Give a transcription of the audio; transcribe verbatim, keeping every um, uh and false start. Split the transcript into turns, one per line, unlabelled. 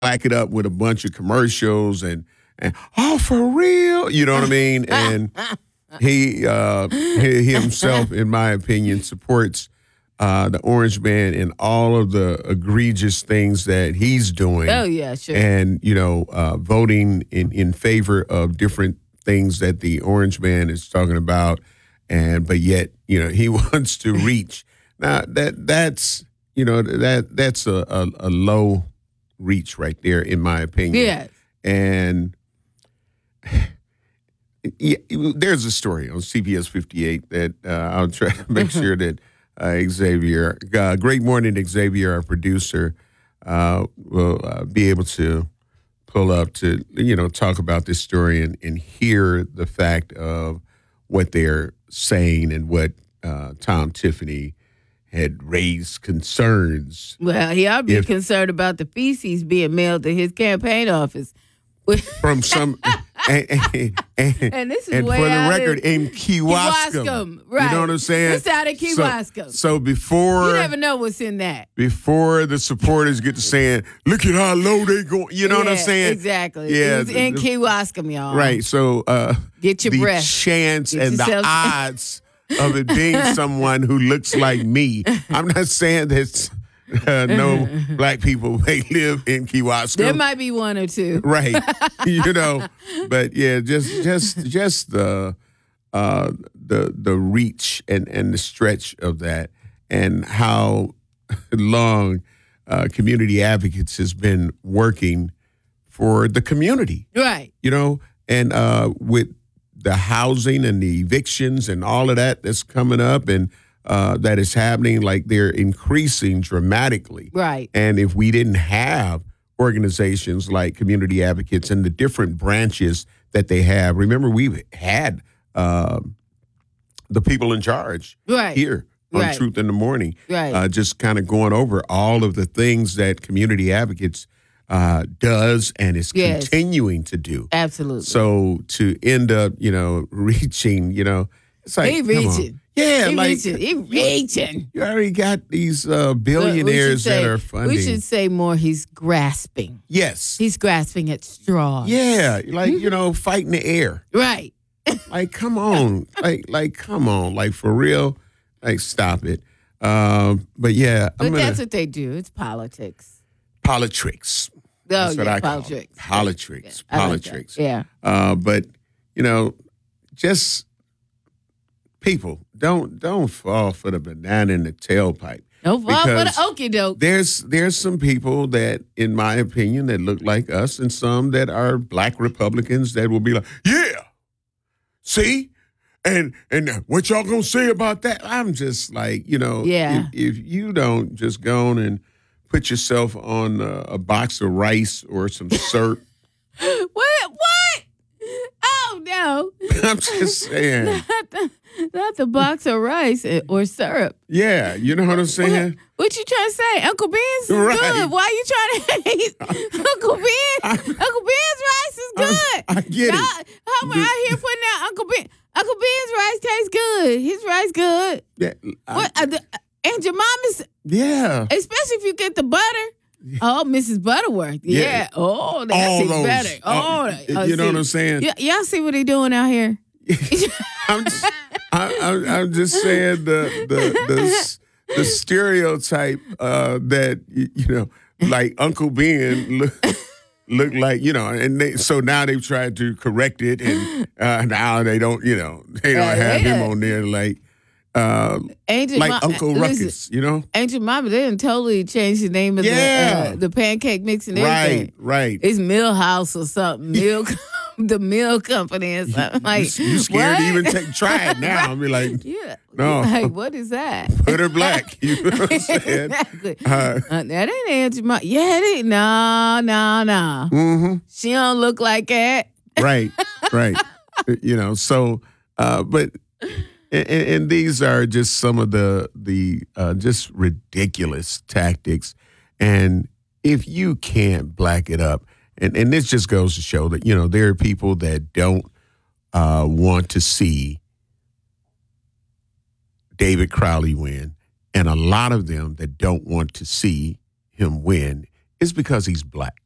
black it up with a bunch of commercials and, and oh, for real? You know what I mean? And he, uh, he, he himself, in my opinion, supports uh, the Orange Man in all of the egregious things that he's doing.
Oh, yeah, sure.
And, you know, uh, voting in, in favor of different things that the Orange Man is talking about. And but yet, you know, he wants to reach. Now, that that's, you know, that that's a, a, a low reach right there, in my opinion.
Yes.
And yeah, there's a story on C B S fifty-eight that uh, I'll try to make sure that uh, Xavier, uh, great morning, Xavier, our producer, uh, will uh, be able to pull up to, you know, talk about this story and, and hear the fact of what they're saying and what uh, Tom Tiffany had raised concerns.
Well, he ought to be
if,
concerned about the feces being mailed to his campaign office.
From some, and, and, and,
and this is
and
way
for the
out
record, in Kewaskum.
Kewaskum, right.
You know what I'm saying?
It's out of Kewaskum.
So, so before...
You never know what's in that.
Before the supporters get to saying, look at how low they go. You know
yeah,
what I'm saying?
Exactly.
Yeah,
It's in
the,
Kewaskum, y'all.
Right. So uh,
get your
the
breath.
chance
get
and
yourself-
the odds of it being someone who looks like me. I'm not saying that uh, no black people may live in Kewaskum.
There might be one or two.
Right. You know, but yeah, just just just the uh, the the reach and, and the stretch of that, and how long uh, Community Advocates has been working for the community.
Right.
You know, and uh, with the housing and the evictions and all of that that's coming up and uh, that is happening, like they're increasing dramatically.
Right.
And if we didn't have organizations like Community Advocates and the different branches that they have, remember we've had uh, the people in charge
right.
here on
right.
Truth in the Morning,
right.
uh, just kind of going over all of the things that Community Advocates Uh, does and is
yes.
continuing to do.
Absolutely.
So to end up, you know, reaching, you know, it's like,
he reaching.
Yeah,
he
like
reaching. He reaching.
You already got these uh, billionaires
say,
that are funding.
We should say more. He's grasping.
Yes,
he's grasping at straws.
Yeah, like you know, fighting the air.
Right.
Like, come on, like, like, come on, like for real, like, stop it. Um, but yeah,
but
I'm gonna,
that's what they do. It's politics.
Politics.
Oh,
That's what
yeah,
I
politics.
call it. Politics.
Yeah,
Politics.
Like yeah.
Uh, but you know, just people don't don't fall for the banana in the tailpipe.
Don't fall for the okie doke.
There's there's some people that, in my opinion, that look like us, and some that are black Republicans that will be like, yeah, see. And and what y'all gonna say about that? I'm just like, you know,
yeah.
if, if you don't just go on and put yourself on a, a box of rice or some syrup.
What? What? Oh, no.
I'm just saying.
Not the, not the box of rice or syrup.
Yeah, you know what I'm saying?
What, what you trying to say? Uncle Ben's is
right.
good. Why you trying to hate Uncle Ben? I, Uncle Ben's rice is good.
I, I get
Y'all,
it.
I'm out here putting out Uncle Ben. Uncle Ben's rice tastes good. His rice good.
Yeah, I,
what? Uh, the, and your mama's.
Yeah.
Especially if you get the butter. Oh, Missus Butterworth. Yeah. yeah. Oh, that's
those,
better. Oh,
uh,
uh,
you know
see,
what I'm saying?
Y- y'all see what they doing out here?
I'm, just, I, I'm, I'm just saying the the the, the stereotype uh, that you know, like Uncle Ben look, look like, you know, and they, so now they've tried to correct it, and uh, now they don't, you know, they don't
uh,
have
yeah.
him on there like. Uh,
Angel
like
Ma-
Uncle
listen,
Ruckus, you know?
Angel Mama, they done totally changed the name of
yeah.
the uh, the pancake mix and everything.
Right, right.
It's Millhouse or something. Mill, the Mill Company or something. Like,
you, you scared
what?
to even take, try it now. I'll be like,
yeah.
no.
Like, what is that?
Put her black. You know what I'm saying?
Exactly.
Uh,
uh, that ain't Angel Mama. Yeah, it ain't. No, no, no.
Mm-hmm.
She don't look like that.
Right, right. You know, so, uh, but... And, and these are just some of the the uh, just ridiculous tactics. And if you can't black it up, and, and this just goes to show that, you know, there are people that don't uh, want to see David Crowley win. And a lot of them that don't want to see him win is because he's black.